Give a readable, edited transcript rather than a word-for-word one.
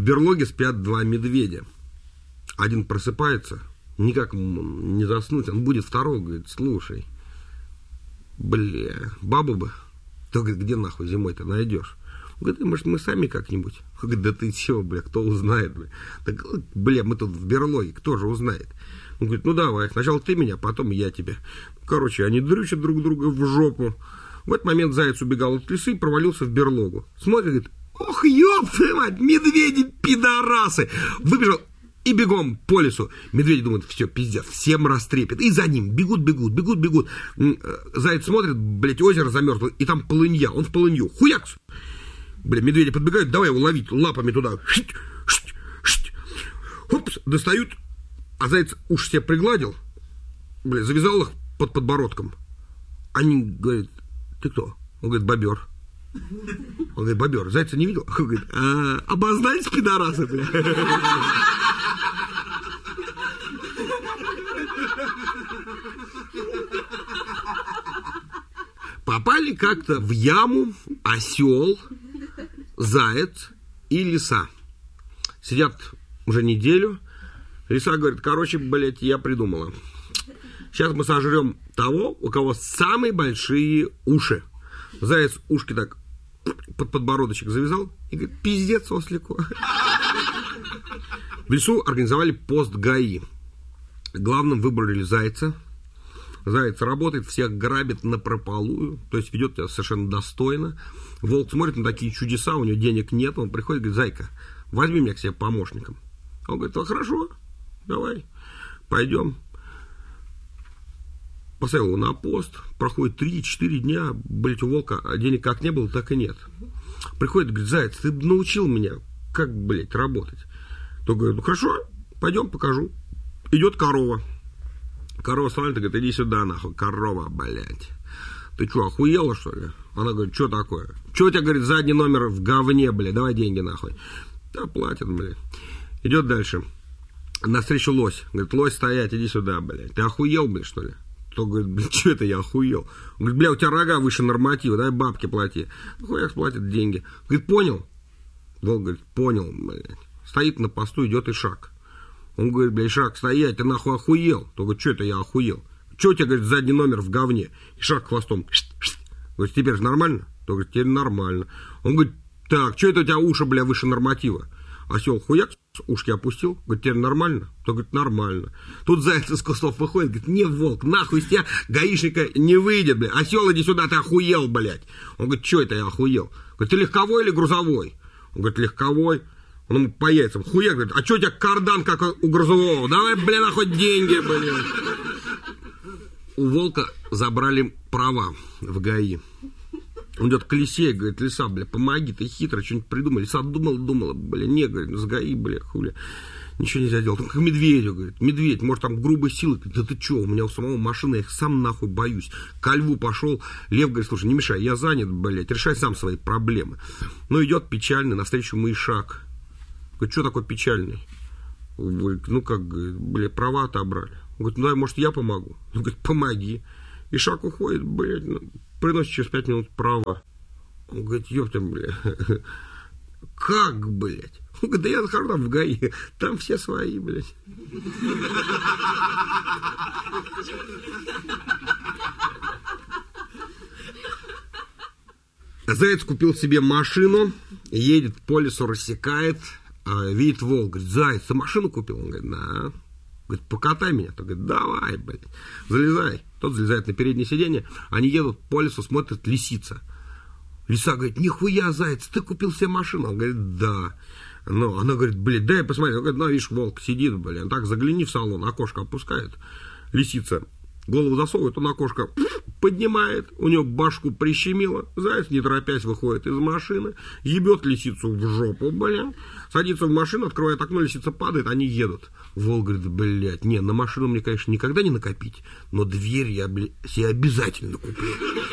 берлоге спят два медведя. Один просыпается, никак не заснуть, он будет второго, говорит, слушай, бабу бы, то, говорит, где нахуй зимой-то найдешь? Он говорит, может, мы сами как-нибудь? Он говорит, да ты чего, кто узнает, Так, мы тут в берлоге, кто же узнает? Он говорит, ну давай, сначала ты меня, потом я тебя. Короче, они дрючат друг друга в жопу. В этот момент заяц убегал от лисы и провалился в берлогу. Смотрит, говорит, ох, ёб твою мать, медведи-пидорасы! Выбежал и бегом по лесу. Медведи думают, все, пиздец, всем растрепет. И за ним бегут. Заяц смотрит, озеро замерзло, и там полынья. Он в полынью. Хуякс! Медведи подбегают, давай его ловить лапами туда. Хопс, достают. А заяц уши себе пригладил, завязал их под подбородком. Они говорят, ты кто? Он говорит, бобер. Он говорит, бобер, зайца не видел? Он говорит, обознались, пидорасы, Попали как-то в яму осел, заяц и лиса. Сидят уже неделю. Лиса говорит, короче, я придумала. Сейчас мы сожрем того, у кого самые большие уши. Заяц ушки так под подбородочек завязал и говорит, пиздец ослику. В лесу организовали пост ГАИ. Главным выбрали зайца. Заяц работает, всех грабит напропалую, то есть ведет себя совершенно достойно. Волк смотрит на такие чудеса, у него денег нет, он приходит и говорит, зайка, возьми меня к себе помощником. Он говорит, хорошо, давай, пойдем. Поставил его на пост, проходит 3-4 дня, у волка денег как не было, так и нет. Приходит, говорит, заяц, ты научил меня, как, работать. То говорит, ну хорошо, пойдем, покажу. Идет корова. Корова становится, говорит, иди сюда, нахуй, корова, Ты что, охуела, что ли? Она говорит, что такое? Что у тебя, говорит, задний номер в говне, давай деньги, нахуй. Да, платят, Идет дальше. Навстречу лось. Говорит, лось, стоять, иди сюда, Ты охуел, что ли? То говорит, что это я охуел? Он говорит, у тебя рога выше норматива, дай бабки плати. Хуяк платит деньги. Говорит, понял? Волк говорит, понял, Стоит на посту, идет Ишак. Он говорит, Ишак, стоять, ты нахуй охуел? То говорит, что это я охуел? Что у тебя, говорит, задний номер в говне? Ишак хвостом. Говорит, теперь же нормально? То говорит, теперь нормально. Он говорит, так, что это у тебя уши, выше норматива? Осел хуяк, ушки опустил, говорит, теперь нормально? То говорит, нормально. Тут заяц из кустов выходит, говорит, не, волк, нахуй из тебя гаишника не выйдет, Осел, иди сюда, ты охуел, Он говорит, что это я охуел? Говорит, ты легковой или грузовой? Он говорит, легковой. Он ему по яйцам, хуяк, говорит, а что у тебя кардан, как у грузового? Давай, хоть деньги, У волка забрали права в ГАИ. Он идет к лисе, говорит, лиса, помоги, ты хитро, что-нибудь придумай. Лиса думала, не, говорит, с ГАИ, хули. Ничего нельзя делать. Он к медведю, говорит, медведь, может, там грубой силы. Да ты что, у меня у самого машина, я их сам нахуй боюсь. Ко льву пошел, лев говорит, слушай, не мешай, я занят, решай сам свои проблемы. Ну, идет печальный, навстречу ему Ишак. Говорит, что такое печальный? Говорит, права отобрали. Он говорит, ну, дай, может, я помогу? Он говорит, помоги. Ишак уходит, приносит через 5 минут права. Он говорит, ёпта, как, Он говорит, да я захожу там в ГАИ, там все свои, Заяц купил себе машину, едет по лесу, рассекает, видит волк, говорит, заяц, ты машину купил? Он говорит, да. Говорит, покатай меня. Тот говорит, давай, залезай. Тот залезает на переднее сиденье, они едут по лесу, смотрят, лисица. Лиса говорит, нихуя, заяц, ты купил себе машину? Он говорит, да. Но она говорит, дай посмотри. Он говорит, видишь, волк сидит, так загляни в салон, окошко опускает. Лисица голову засовывает, он окошко поднимает, у него башку прищемило, заяц, не торопясь, выходит из машины, ебет лисицу в жопу, садится в машину, открывает окно, лисица падает, они едут. Волк говорит, на машину мне, конечно, никогда не накопить, но дверь я себе обязательно куплю.